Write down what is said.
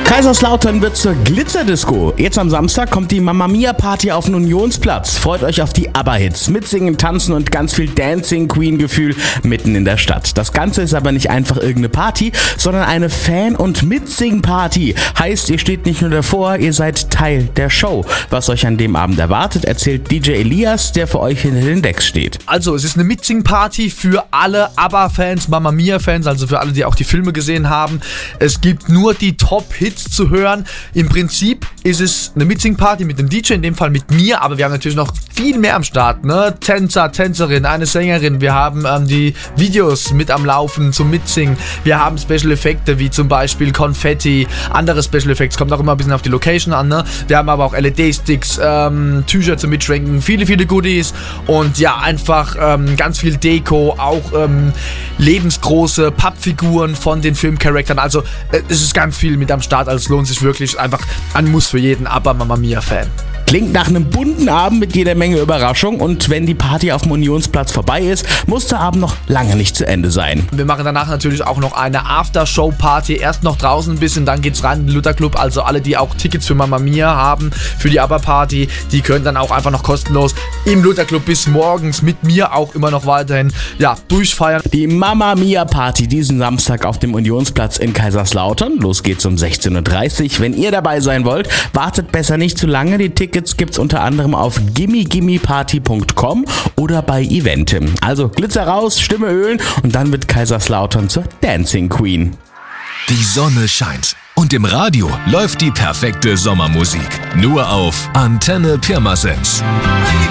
Kaiserslautern wird zur Glitzerdisco. Jetzt am Samstag kommt die Mamma Mia Party auf den Unionsplatz. Freut euch auf die ABBA-Hits, mitsingen, tanzen und ganz viel Dancing Queen-Gefühl mitten in der Stadt. Das Ganze ist aber nicht einfach irgendeine Party, sondern eine Fan- und Mitsing-Party. Heißt, ihr steht nicht nur davor, ihr seid Teil der Show. Was euch an dem Abend erwartet, erzählt DJ Elias, der für euch hinter den Decks steht. Also, es ist eine Mitsing-Party für alle ABBA-Fans, Mamma Mia-Fans, also für alle, die auch die Filme gesehen haben. Es gibt nur die Top-Hits zu hören. Im Prinzip ist es eine Mitsing-Party mit dem DJ, in dem Fall mit mir, aber wir haben natürlich noch viel mehr am Start, ne? Tänzer, Tänzerin, eine Sängerin, wir haben die Videos mit am Laufen zum Mitsingen, wir haben Special-Effekte wie zum Beispiel Konfetti, andere Special-Effects, kommt auch immer ein bisschen auf die Location an, ne? Wir haben aber auch LED-Sticks, Tücher zum Mitschwenken, viele Goodies und ja, einfach ganz viel Deko, auch lebensgroße Pappfiguren von den Filmcharakteren, also es ist ganz viel mit am Start, also es lohnt sich wirklich, einfach ein Muss für jeden ABBA Mamma Mia Fan. Klingt nach einem bunten Abend mit jeder Menge Überraschung und wenn die Party auf dem Unionsplatz vorbei ist, muss der Abend noch lange nicht zu Ende sein. Wir machen danach natürlich auch noch eine Aftershow-Party, erst noch draußen ein bisschen, dann geht's rein in den Luther Club, also alle, die auch Tickets für Mamma Mia haben, für die ABBA-Party, die können dann auch einfach noch kostenlos im Luther Club bis morgens mit mir auch immer noch weiterhin, ja, durchfeiern. Die Mamma Mia Party diesen Samstag auf dem Unionsplatz in Kaiserslautern. Los geht's um 16:30 Uhr. Wenn ihr dabei sein wollt, wartet besser nicht zu lange, die Tickets gibt's unter anderem auf gimmigimmiparty.com oder bei Eventim. Also Glitzer raus, Stimme ölen und dann wird Kaiserslautern zur Dancing Queen. Die Sonne scheint und im Radio läuft die perfekte Sommermusik. Nur auf Antenne Pirmasens.